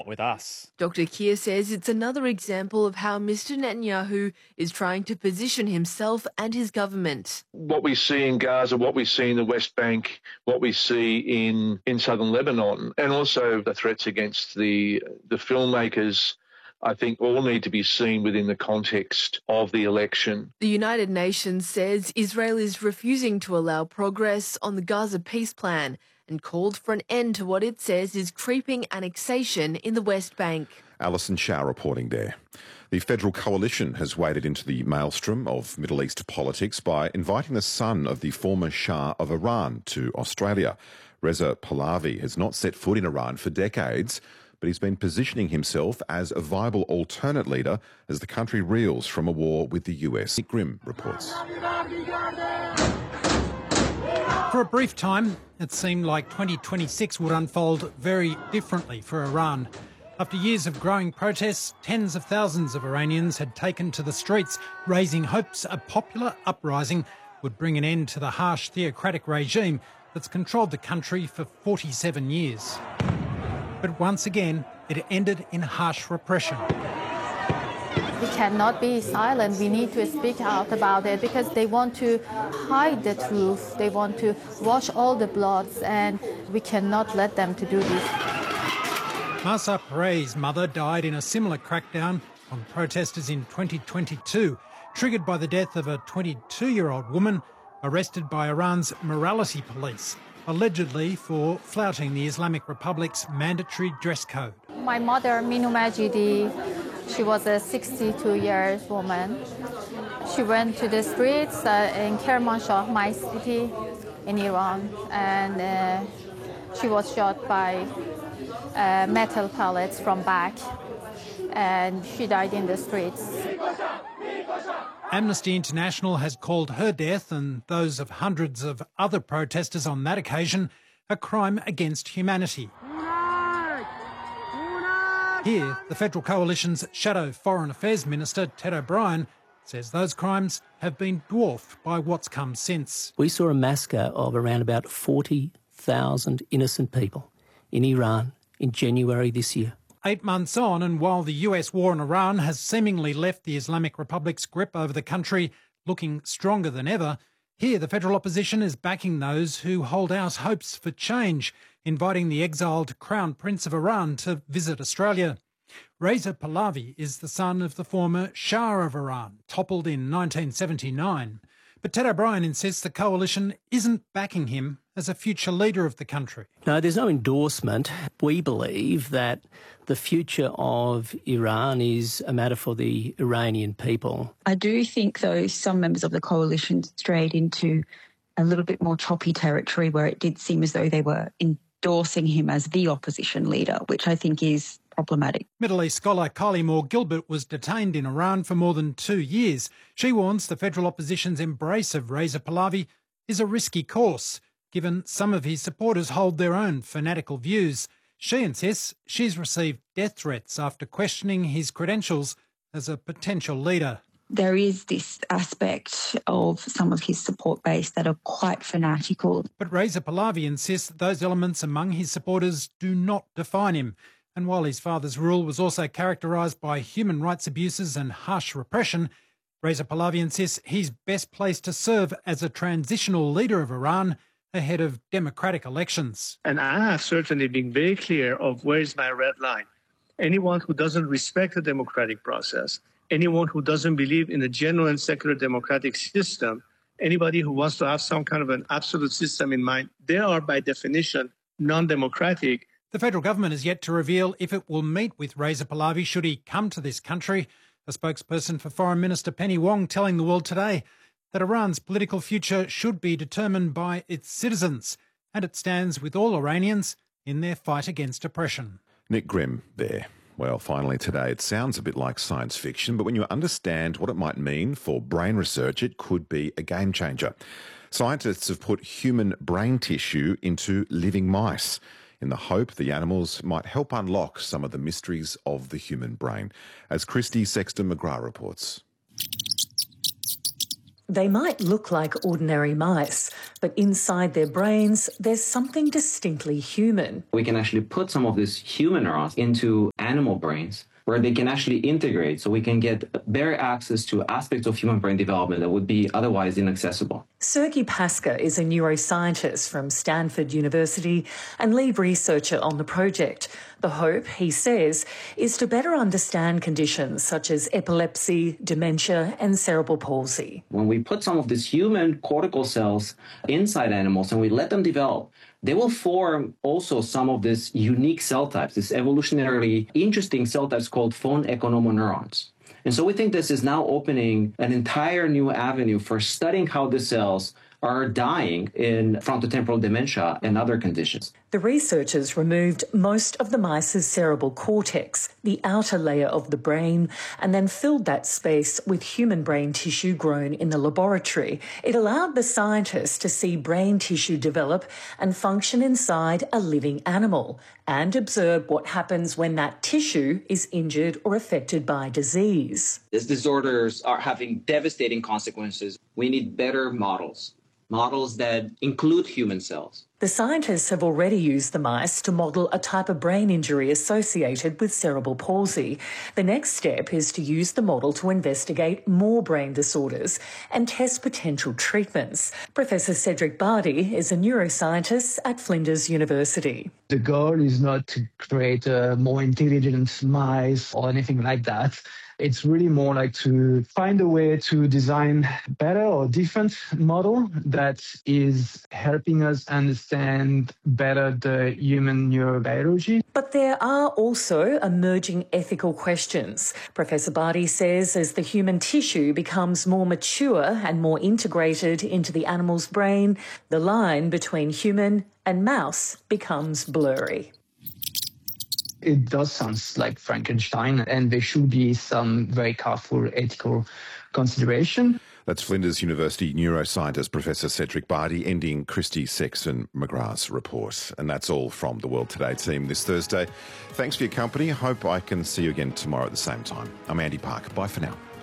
with us. Dr. Keir says it's another example of how Mr. Netanyahu is trying to position himself and his government. What we see in Gaza, what we see in the West Bank, what we see in southern Lebanon, and also the threats against the filmmakers, I think all need to be seen within the context of the election. The United Nations says Israel is refusing to allow progress on the Gaza peace plan and called for an end to what it says is creeping annexation in the West Bank. Alison Shah reporting there. The Federal Coalition has waded into the maelstrom of Middle East politics by inviting the son of the former Shah of Iran to Australia. Reza Pahlavi has not set foot in Iran for decades, but he's been positioning himself as a viable alternate leader as the country reels from a war with the US. Nick Grimm reports. For a brief time, it seemed like 2026 would unfold very differently for Iran. After years of growing protests, tens of thousands of Iranians had taken to the streets, raising hopes a popular uprising would bring an end to the harsh theocratic regime that's controlled the country for 47 years. But once again, it ended in harsh repression. We cannot be silent. We need to speak out about it because they want to hide the truth. They want to wash all the bloods, and we cannot let them to do this. Mahsa Perez's mother died in a similar crackdown on protesters in 2022, triggered by the death of a 22-year-old woman arrested by Iran's morality police, allegedly for flouting the Islamic Republic's mandatory dress code. My mother, Minu Majidi, she was a 62-year-old woman. She went to the streets in Kermanshah, my city in Iran, and she was shot by metal pellets from back, and she died in the streets. Amnesty International has called her death and those of hundreds of other protesters on that occasion a crime against humanity. Here, the Federal Coalition's Shadow Foreign Affairs Minister, Ted O'Brien, says those crimes have been dwarfed by what's come since. We saw a massacre of around about 40,000 innocent people in Iran in January this year. 8 months on, and while the US war in Iran has seemingly left the Islamic Republic's grip over the country looking stronger than ever, here the federal opposition is backing those who hold out hopes for change, inviting the exiled Crown Prince of Iran to visit Australia. Reza Pahlavi is the son of the former Shah of Iran, toppled in 1979. But Ted O'Brien insists the coalition isn't backing him as a future leader of the country. No, there's no endorsement. We believe that the future of Iran is a matter for the Iranian people. I do think, though, some members of the coalition strayed into a little bit more choppy territory where it did seem as though they were endorsing him as the opposition leader, which I think is problematic. Middle East scholar Kylie Moore-Gilbert was detained in Iran for more than 2 years. She warns the federal opposition's embrace of Reza Pahlavi is a risky course, given some of his supporters hold their own fanatical views. She insists she's received death threats after questioning his credentials as a potential leader. There is this aspect of some of his support base that are quite fanatical. But Reza Pahlavi insists those elements among his supporters do not define him. And while his father's rule was also characterised by human rights abuses and harsh repression, Reza Pahlavi insists he's best placed to serve as a transitional leader of Iran ahead of democratic elections. And I have certainly been very clear of where is my red line. Anyone who doesn't respect the democratic process, anyone who doesn't believe in a genuine secular democratic system, anybody who wants to have some kind of an absolute system in mind, they are by definition non-democratic. The federal government has yet to reveal if it will meet with Reza Pahlavi should he come to this country. A spokesperson for Foreign Minister Penny Wong telling The World Today that Iran's political future should be determined by its citizens, and it stands with all Iranians in their fight against oppression. Nick Grimm there. Well, finally today, it sounds a bit like science fiction, but when you understand what it might mean for brain research, it could be a game changer. Scientists have put human brain tissue into living mice in the hope the animals might help unlock some of the mysteries of the human brain. As Christy Sexton-McGrath reports. They might look like ordinary mice, but inside their brains, there's something distinctly human. We can actually put some of this human neurons into animal brains where they can actually integrate, so we can get better access to aspects of human brain development that would be otherwise inaccessible. Sergei Paska is a neuroscientist from Stanford University and lead researcher on the project. The hope, he says, is to better understand conditions such as epilepsy, dementia and cerebral palsy. When we put some of these human cortical cells inside animals and we let them develop, they will form also some of these unique cell types, this evolutionarily interesting cell types called von Economo-neurons. And so we think this is now opening an entire new avenue for studying how the cells are dying in frontotemporal dementia and other conditions. The researchers removed most of the mice's cerebral cortex, the outer layer of the brain, and then filled that space with human brain tissue grown in the laboratory. It allowed the scientists to see brain tissue develop and function inside a living animal and observe what happens when that tissue is injured or affected by disease. These disorders are having devastating consequences. We need better models that include human cells. The scientists have already used the mice to model a type of brain injury associated with cerebral palsy. The next step is to use the model to investigate more brain disorders and test potential treatments. Professor Cedric Bardi is a neuroscientist at Flinders University. The goal is not to create a more intelligent mice or anything like that. It's really more like to find a way to design better or different model that is helping us understand better the human neurobiology. But there are also emerging ethical questions. Professor Bardi says as the human tissue becomes more mature and more integrated into the animal's brain, the line between human and mouse becomes blurry. It does sound like Frankenstein, and there should be some very careful ethical consideration. That's Flinders University neuroscientist Professor Cedric Bardi ending Christy Sexton-McGrath's report. And that's all from the World Today team this Thursday. Thanks for your company. Hope I can see you again tomorrow at the same time. I'm Andy Park. Bye for now.